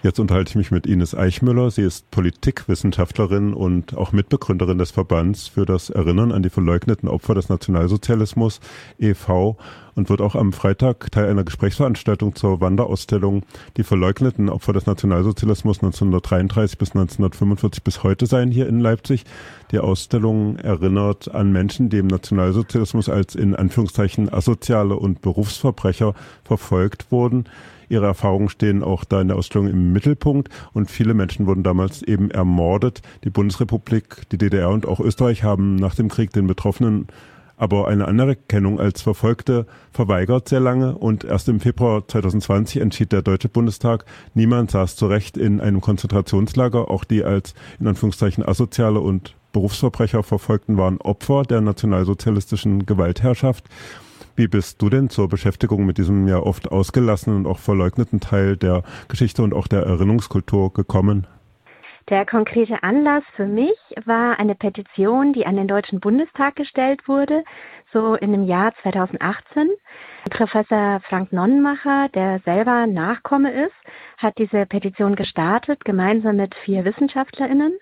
Jetzt unterhalte ich mich mit Ines Eichmüller. Sie ist Politikwissenschaftlerin und auch Mitbegründerin des Verbands für das Erinnern an die verleugneten Opfer des Nationalsozialismus e.V. und wird auch am Freitag Teil einer Gesprächsveranstaltung zur Wanderausstellung Die verleugneten Opfer des Nationalsozialismus 1933 bis 1945 bis heute sein hier in Leipzig. Die Ausstellung erinnert an Menschen, die im Nationalsozialismus als in Anführungszeichen asoziale und Berufsverbrecher verfolgt wurden. Ihre Erfahrungen stehen auch da in der Ausstellung im Mittelpunkt und viele Menschen wurden damals eben ermordet. Die Bundesrepublik, die DDR und auch Österreich haben nach dem Krieg den Betroffenen aber eine Anerkennung als Verfolgte verweigert sehr lange und erst im Februar 2020 entschied der Deutsche Bundestag, niemand saß zu Recht in einem Konzentrationslager, auch die als in Anführungszeichen asoziale und Berufsverbrecher Verfolgten waren Opfer der nationalsozialistischen Gewaltherrschaft. Wie bist du denn zur Beschäftigung mit diesem ja oft ausgelassenen und auch verleugneten Teil der Geschichte und auch der Erinnerungskultur gekommen? Der konkrete Anlass für mich war eine Petition, die an den Deutschen Bundestag gestellt wurde, so in dem Jahr 2018. Professor Frank Nonnenmacher, der selber Nachkomme ist, hat diese Petition gestartet, gemeinsam mit 4 WissenschaftlerInnen.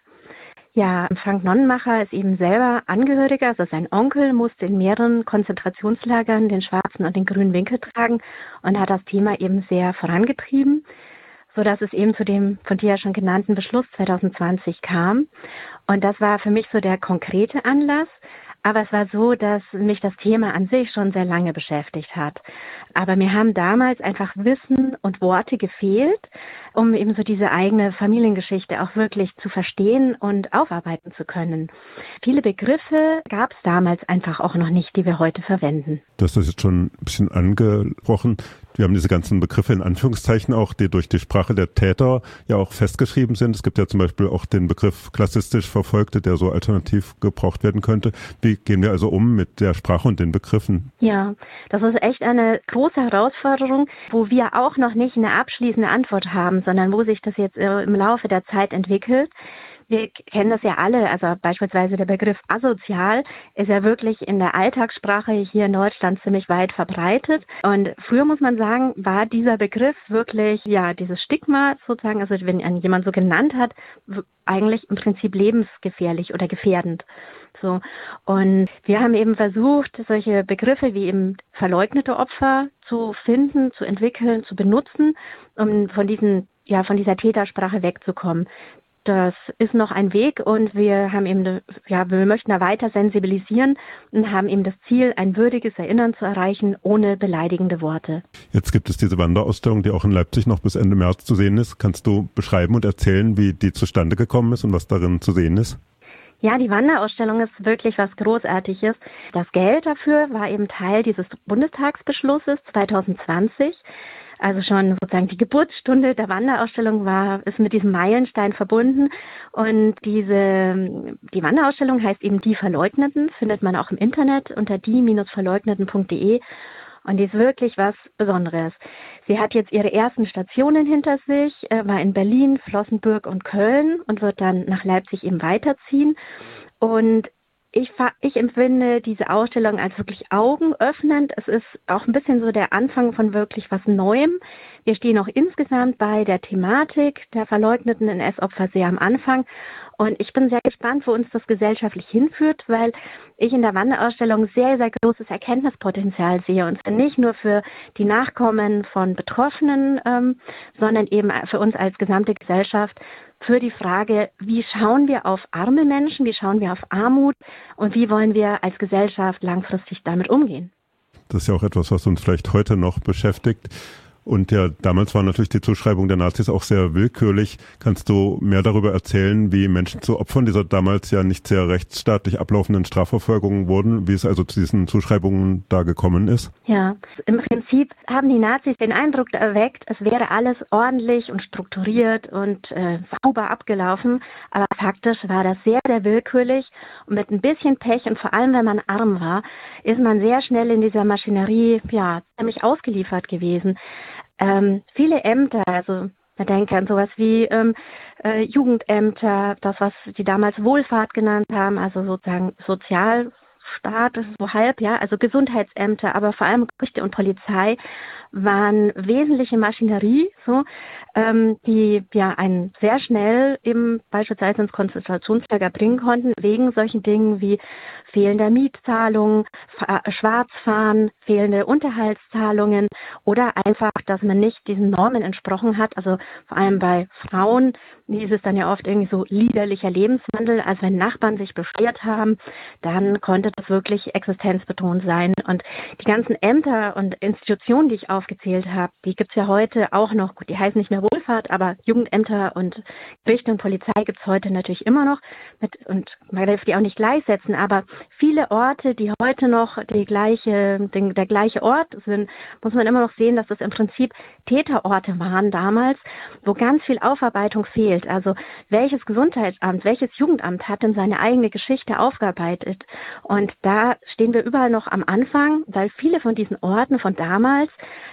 Ja, Frank Nonnenmacher ist eben selber Angehöriger, also sein Onkel musste in mehreren Konzentrationslagern den schwarzen und den grünen Winkel tragen und hat das Thema eben sehr vorangetrieben, sodass es eben zu dem von dir ja schon genannten Beschluss 2020 kam. Und das war für mich so der konkrete Anlass. Aber es war so, dass mich das Thema an sich schon sehr lange beschäftigt hat. Aber mir haben damals einfach Wissen und Worte gefehlt, um eben so diese eigene Familiengeschichte auch wirklich zu verstehen und aufarbeiten zu können. Viele Begriffe gab es damals einfach auch noch nicht, die wir heute verwenden. Du hast das jetzt schon ein bisschen angesprochen. Wir haben diese ganzen Begriffe in Anführungszeichen auch, die durch die Sprache der Täter ja auch festgeschrieben sind. Es gibt ja zum Beispiel auch den Begriff klassistisch Verfolgte, der so alternativ gebraucht werden könnte. Wie gehen wir also um mit der Sprache und den Begriffen? Ja, das ist echt eine große Herausforderung, wo wir auch noch nicht eine abschließende Antwort haben, sondern wo sich das jetzt im Laufe der Zeit entwickelt. Wir kennen das ja alle, also beispielsweise der Begriff asozial ist ja wirklich in der Alltagssprache hier in Deutschland ziemlich weit verbreitet. Und früher, muss man sagen, war dieser Begriff wirklich, ja, dieses Stigma sozusagen, also wenn jemand so genannt hat, eigentlich im Prinzip lebensgefährlich oder gefährdend. So. Und wir haben eben versucht, solche Begriffe wie eben verleugnete Opfer zu finden, zu entwickeln, zu benutzen, um von dieser Tätersprache wegzukommen. Das ist noch ein Weg und wir haben eben, wir möchten da weiter sensibilisieren und haben eben das Ziel, ein würdiges Erinnern zu erreichen, ohne beleidigende Worte. Jetzt gibt es diese Wanderausstellung, die auch in Leipzig noch bis Ende März zu sehen ist. Kannst du beschreiben und erzählen, wie die zustande gekommen ist und was darin zu sehen ist? Ja, die Wanderausstellung ist wirklich was Großartiges. Das Geld dafür war eben Teil dieses Bundestagsbeschlusses 2020. Also schon sozusagen die Geburtsstunde der Wanderausstellung ist mit diesem Meilenstein verbunden. Und die Wanderausstellung heißt eben Die Verleugneten, findet man auch im Internet unter die-verleugneten.de. Und die ist wirklich was Besonderes. Sie hat jetzt ihre ersten Stationen hinter sich, war in Berlin, Flossenbürg und Köln und wird dann nach Leipzig eben weiterziehen. Und ich empfinde diese Ausstellung als wirklich augenöffnend. Es ist auch ein bisschen so der Anfang von wirklich was Neuem. Wir stehen auch insgesamt bei der Thematik der verleugneten NS-Opfer sehr am Anfang. Und ich bin sehr gespannt, wo uns das gesellschaftlich hinführt, weil ich in der Wanderausstellung sehr, sehr großes Erkenntnispotenzial sehe. Und zwar nicht nur für die Nachkommen von Betroffenen, sondern eben für uns als gesamte Gesellschaft, für die Frage, wie schauen wir auf arme Menschen, wie schauen wir auf Armut und wie wollen wir als Gesellschaft langfristig damit umgehen. Das ist ja auch etwas, was uns vielleicht heute noch beschäftigt. Und ja, damals war natürlich die Zuschreibung der Nazis auch sehr willkürlich. Kannst du mehr darüber erzählen, wie Menschen zu Opfern dieser damals ja nicht sehr rechtsstaatlich ablaufenden Strafverfolgung wurden, wie es also zu diesen Zuschreibungen da gekommen ist? Ja, im Prinzip haben die Nazis den Eindruck erweckt, es wäre alles ordentlich und strukturiert und sauber abgelaufen. Aber faktisch war das sehr, sehr willkürlich und mit ein bisschen Pech und vor allem, wenn man arm war, ist man sehr schnell in dieser Maschinerie, ziemlich ausgeliefert gewesen. Viele Ämter, also man denke an sowas wie Jugendämter, das, was die damals Wohlfahrt genannt haben, also sozusagen Sozialstaat, das ist so halb, also Gesundheitsämter, aber vor allem Gerichte und Polizei waren wesentliche Maschinerie, die ja einen sehr schnell eben beispielsweise ins Konzentrationslager bringen konnten, wegen solchen Dingen wie fehlender Mietzahlungen, Schwarzfahren, fehlende Unterhaltszahlungen oder einfach, dass man nicht diesen Normen entsprochen hat. Also vor allem bei Frauen hieß es dann ja oft irgendwie so liederlicher Lebenswandel. Also wenn Nachbarn sich beschwert haben, dann konnte das wirklich existenzbetont sein. Und die ganzen Ämter und Institutionen, die ich aufgezählt habe, die gibt's ja heute auch noch. Gut, die heißen nicht mehr Wohlfahrt, aber Jugendämter und Gerichte und Polizei gibt's heute natürlich immer noch. Und man darf die auch nicht gleichsetzen, aber viele Orte, die heute noch der gleiche Ort sind, muss man immer noch sehen, dass das im Prinzip Täterorte waren damals, wo ganz viel Aufarbeitung fehlt. Also welches Gesundheitsamt, welches Jugendamt hat denn seine eigene Geschichte aufgearbeitet? Und da stehen wir überall noch am Anfang, weil viele von diesen Orten von damals,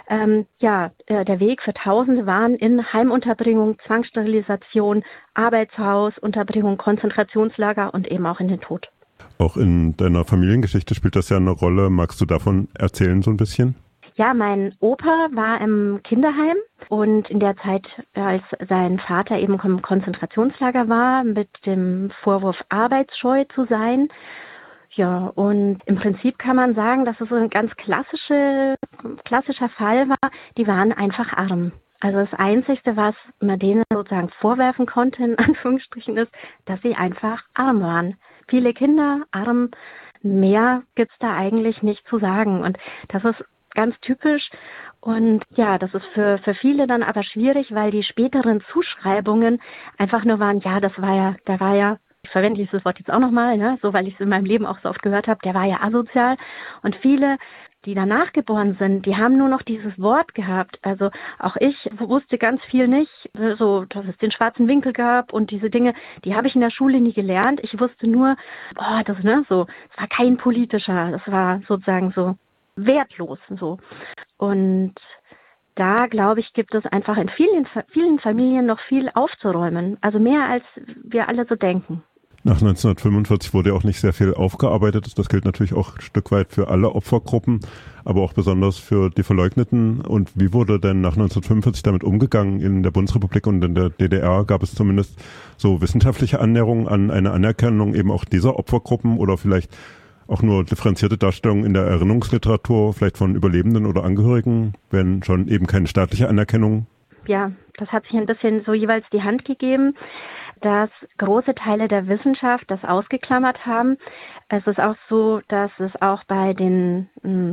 der Weg für Tausende waren in Heimunterbringung, Zwangssterilisation, Arbeitshaus, Unterbringung, Konzentrationslager und eben auch in den Tod. Auch in deiner Familiengeschichte spielt das ja eine Rolle. Magst du davon erzählen so ein bisschen? Ja, mein Opa war im Kinderheim und in der Zeit, als sein Vater eben im Konzentrationslager war, mit dem Vorwurf arbeitsscheu zu sein. Ja, und im Prinzip kann man sagen, dass es so ein ganz klassischer Fall war. Die waren einfach arm. Also das Einzige, was man denen sozusagen vorwerfen konnte, in Anführungsstrichen, ist, dass sie einfach arm waren. Viele Kinder, arm, mehr gibt's da eigentlich nicht zu sagen. Und das ist ganz typisch. Und ja, das ist für viele dann aber schwierig, weil die späteren Zuschreibungen einfach nur waren, ja, da war ja, ich verwende dieses Wort jetzt auch nochmal, ne, so weil ich es in meinem Leben auch so oft gehört habe, der war ja asozial. Und viele, die danach geboren sind, die haben nur noch dieses Wort gehabt. Also auch ich wusste ganz viel nicht, so dass es den schwarzen Winkel gab und diese Dinge, die habe ich in der Schule nie gelernt. Ich wusste nur, es war kein politischer, das war sozusagen so wertlos, so. Und da, glaube ich, gibt es einfach in vielen Familien noch viel aufzuräumen. Also mehr, als wir alle so denken. Nach 1945 wurde auch nicht sehr viel aufgearbeitet. Das gilt natürlich auch ein Stück weit für alle Opfergruppen, aber auch besonders für die Verleugneten. Und wie wurde denn nach 1945 damit umgegangen? In der Bundesrepublik und in der DDR gab es zumindest so wissenschaftliche Annäherungen an eine Anerkennung eben auch dieser Opfergruppen oder vielleicht auch nur differenzierte Darstellungen in der Erinnerungsliteratur, vielleicht von Überlebenden oder Angehörigen, wenn schon eben keine staatliche Anerkennung? Ja, das hat sich ein bisschen so jeweils die Hand gegeben, dass große Teile der Wissenschaft das ausgeklammert haben. Es ist auch so, dass es auch bei den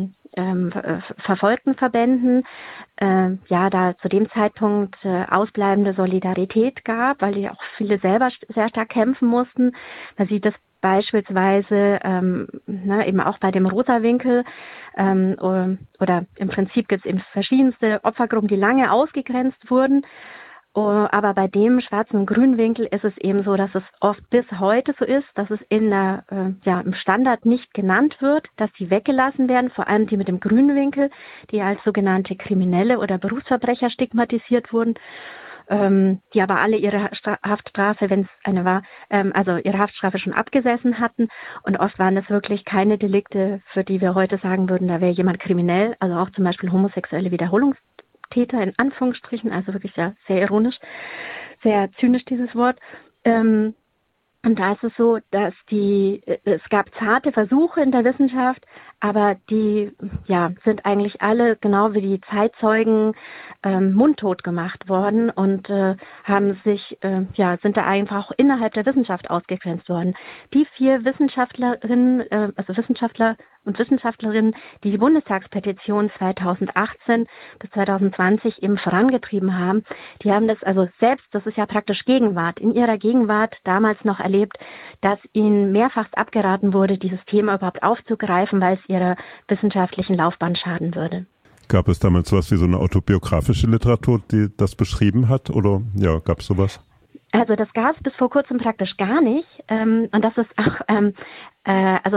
verfolgten Verbänden da zu dem Zeitpunkt ausbleibende Solidarität gab, weil die auch viele selber sehr stark kämpfen mussten. Man sieht das beispielsweise eben auch bei dem Rosa-Winkel oder im Prinzip gibt es eben verschiedenste Opfergruppen, die lange ausgegrenzt wurden. Aber bei dem schwarzen und grünen Winkel ist es eben so, dass es oft bis heute so ist, dass es im Standard nicht genannt wird, dass die weggelassen werden, vor allem die mit dem grünen Winkel, die als sogenannte Kriminelle oder Berufsverbrecher stigmatisiert wurden. Die aber alle ihre Haftstrafe, wenn es eine war, ihre Haftstrafe schon abgesessen hatten. Und oft waren das wirklich keine Delikte, für die wir heute sagen würden, da wäre jemand kriminell, also auch zum Beispiel homosexuelle Wiederholungstäter in Anführungsstrichen, also wirklich sehr, sehr ironisch, sehr zynisch dieses Wort. Und da ist es so, dass es gab zarte Versuche in der Wissenschaft, aber die sind eigentlich alle, genau wie die Zeitzeugen, mundtot gemacht worden und sind da einfach auch innerhalb der Wissenschaft ausgegrenzt worden. Die 4 Wissenschaftler und Wissenschaftlerinnen, die die Bundestagspetition 2018 bis 2020 eben vorangetrieben haben, die haben das also selbst, das ist ja praktisch Gegenwart, in ihrer Gegenwart damals noch erlebt, dass ihnen mehrfach abgeraten wurde, dieses Thema überhaupt aufzugreifen, weil es ihrer wissenschaftlichen Laufbahn schaden würde. Gab es damals sowas wie so eine autobiografische Literatur, die das beschrieben hat? Oder gab es sowas? Also das gab es bis vor kurzem praktisch gar nicht. Und das ist auch,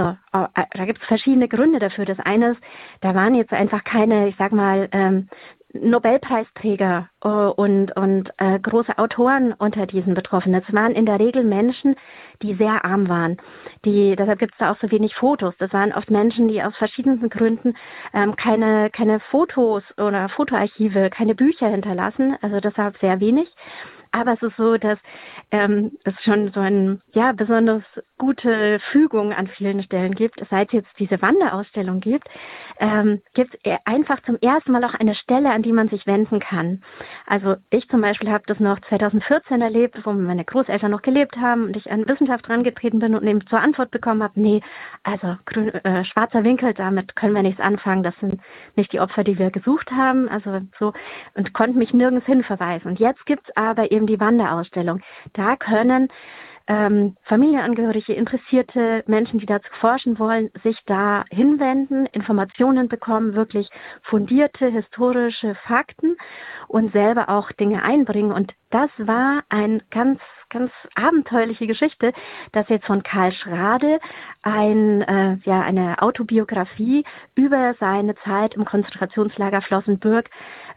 da gibt es verschiedene Gründe dafür. Das eine ist, da waren jetzt einfach keine, Nobelpreisträger und große Autoren unter diesen Betroffenen. Es waren in der Regel Menschen, die sehr arm waren. Deshalb gibt es da auch so wenig Fotos. Das waren oft Menschen, die aus verschiedensten Gründen keine Fotos oder Fotoarchive, keine Bücher hinterlassen. Also deshalb sehr wenig. Aber es ist so, dass es schon so eine besonders gute Fügung an vielen Stellen gibt. Seit es jetzt diese Wanderausstellung gibt, gibt es einfach zum ersten Mal auch eine Stelle, an die man sich wenden kann. Also ich zum Beispiel habe das noch 2014 erlebt, wo meine Großeltern noch gelebt haben und ich an Wissenschaft herangetreten bin und eben zur Antwort bekommen habe, nee, also schwarzer Winkel, damit können wir nichts anfangen. Das sind nicht die Opfer, die wir gesucht haben. Also so, und konnten mich nirgends hin verweisen. Und jetzt gibt es aber eben die Wanderausstellung. Da können Familienangehörige, interessierte Menschen, die dazu forschen wollen, sich da hinwenden, Informationen bekommen, wirklich fundierte historische Fakten und selber auch Dinge einbringen. Und das war ein ganz abenteuerliche Geschichte, dass jetzt von Karl Schrade eine Autobiografie über seine Zeit im Konzentrationslager Flossenbürg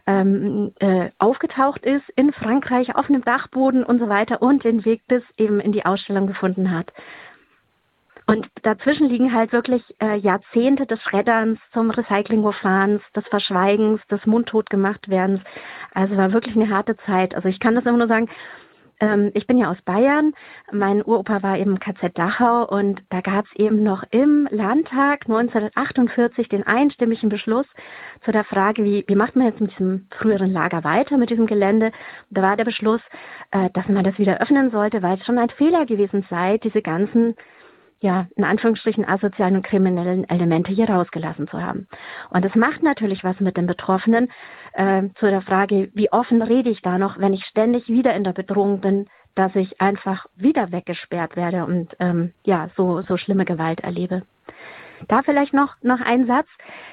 aufgetaucht ist, in Frankreich, auf einem Dachboden und so weiter und den Weg bis eben in die Ausstellung gefunden hat. Und dazwischen liegen halt wirklich Jahrzehnte des Schredderns, zum Recyclingverfahrens, des Verschweigens, des Mundtotgemachtwerdens. Also war wirklich eine harte Zeit. Also ich kann das immer nur sagen, ich bin ja aus Bayern, mein Uropa war eben im KZ Dachau und da gab es eben noch im Landtag 1948 den einstimmigen Beschluss zu der Frage, wie macht man jetzt mit diesem früheren Lager weiter, mit diesem Gelände. Da war der Beschluss, dass man das wieder öffnen sollte, weil es schon ein Fehler gewesen sei, diese ganzen in Anführungsstrichen asozialen und kriminellen Elemente hier rausgelassen zu haben. Und das macht natürlich was mit den Betroffenen zu der Frage, wie offen rede ich da noch, wenn ich ständig wieder in der Bedrohung bin, dass ich einfach wieder weggesperrt werde und so schlimme Gewalt erlebe. Da vielleicht noch ein Satz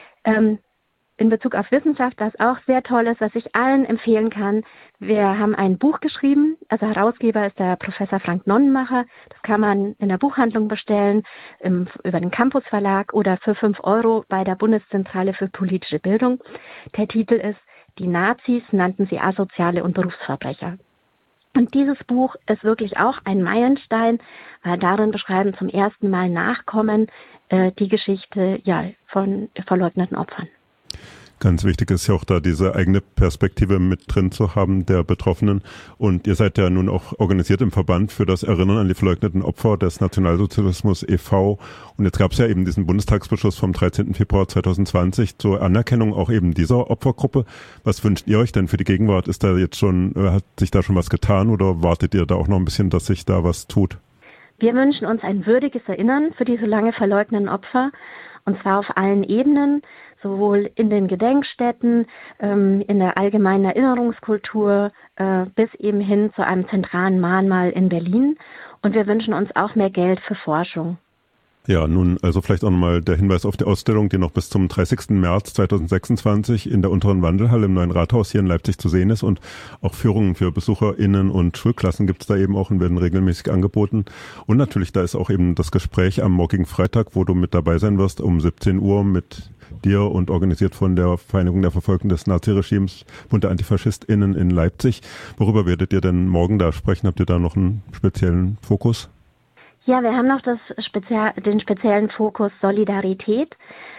in Bezug auf Wissenschaft, das auch sehr toll ist, was ich allen empfehlen kann. Wir haben ein Buch geschrieben, also Herausgeber ist der Professor Frank Nonnenmacher. Das kann man in der Buchhandlung bestellen, über den Campus Verlag oder für 5 € bei der Bundeszentrale für politische Bildung. Der Titel ist Die Nazis nannten sie Asoziale und Berufsverbrecher. Und dieses Buch ist wirklich auch ein Meilenstein, weil darin beschreiben zum ersten Mal Nachkommen die Geschichte von verleugneten Opfern. Ganz wichtig ist ja auch da diese eigene Perspektive mit drin zu haben der Betroffenen. Und ihr seid ja nun auch organisiert im Verband für das Erinnern an die verleugneten Opfer des Nationalsozialismus e.V. Und jetzt gab es ja eben diesen Bundestagsbeschluss vom 13. Februar 2020 zur Anerkennung auch eben dieser Opfergruppe. Was wünscht ihr euch denn für die Gegenwart? Ist da jetzt schon, hat sich da schon was getan oder wartet ihr da auch noch ein bisschen, dass sich da was tut? Wir wünschen uns ein würdiges Erinnern für diese lange verleugneten Opfer. Und zwar auf allen Ebenen, sowohl in den Gedenkstätten, in der allgemeinen Erinnerungskultur, bis eben hin zu einem zentralen Mahnmal in Berlin. Und wir wünschen uns auch mehr Geld für Forschung. Ja, nun also vielleicht auch nochmal der Hinweis auf die Ausstellung, die noch bis zum 30. März 2026 in der Unteren Wandelhalle im Neuen Rathaus hier in Leipzig zu sehen ist. Und auch Führungen für BesucherInnen und Schulklassen gibt es da eben auch und werden regelmäßig angeboten. Und natürlich, da ist auch eben das Gespräch am morgigen Freitag, wo du mit dabei sein wirst, um 17 Uhr mit dir und organisiert von der Vereinigung der Verfolgten des Naziregimes, Bund der AntifaschistInnen in Leipzig. Worüber werdet ihr denn morgen da sprechen? Habt ihr da noch einen speziellen Fokus? Ja, wir haben noch den speziellen Fokus Solidarität.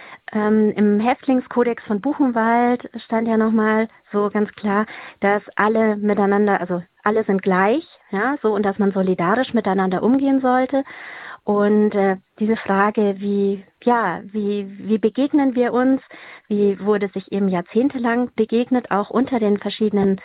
Im Häftlingskodex von Buchenwald stand ja nochmal so ganz klar, dass alle miteinander, also alle sind gleich, und dass man solidarisch miteinander umgehen sollte. Und diese Frage, wie begegnen wir uns, wie wurde sich eben jahrzehntelang begegnet, auch unter den verschiedenen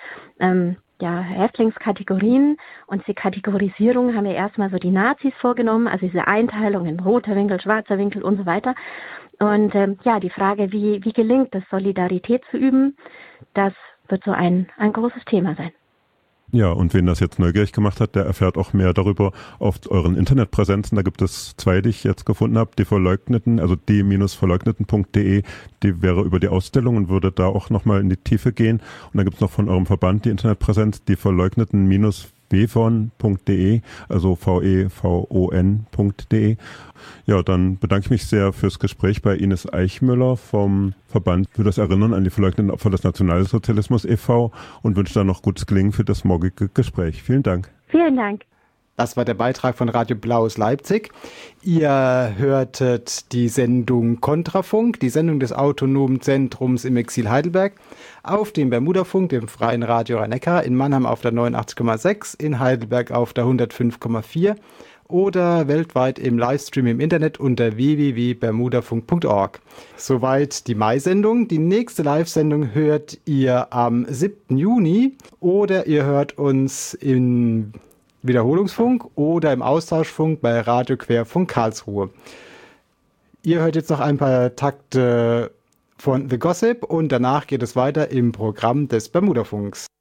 Häftlingskategorien. Und die Kategorisierung haben wir erstmal so die Nazis vorgenommen, also diese Einteilung in roter Winkel, schwarzer Winkel und so weiter. Und die Frage, wie gelingt es, Solidarität zu üben, das wird so ein großes Thema sein. Ja, und wen das jetzt neugierig gemacht hat, der erfährt auch mehr darüber auf euren Internetpräsenzen. Da gibt es 2, die ich jetzt gefunden habe. Die Verleugneten, also die-verleugneten.de, die wäre über die Ausstellung und würde da auch nochmal in die Tiefe gehen. Und dann gibt es noch von eurem Verband die Internetpräsenz, die Verleugneten- vevon.de, also vevon.de. Ja, dann bedanke ich mich sehr fürs Gespräch bei Ines Eichmüller vom Verband für das Erinnern an die verleugneten Opfer des Nationalsozialismus e.V. und wünsche dann noch gutes Gelingen für das morgige Gespräch. Vielen Dank. Vielen Dank. Das war der Beitrag von Radio Blau aus Leipzig. Ihr hörtet die Sendung Kontrafunk, die Sendung des Autonomen Zentrums im Exil Heidelberg, auf dem Bermudafunk, dem Freien Radio Rhein-Neckar, in Mannheim auf der 89,6, in Heidelberg auf der 105,4 oder weltweit im Livestream im Internet unter www.bermudafunk.org. Soweit die Mai-Sendung. Die nächste Live-Sendung hört ihr am 7. Juni oder ihr hört uns im Wiederholungsfunk oder im Austauschfunk bei Radio Querfunk Karlsruhe. Ihr hört jetzt noch ein paar Takte von The Gossip und danach geht es weiter im Programm des Bermudafunks.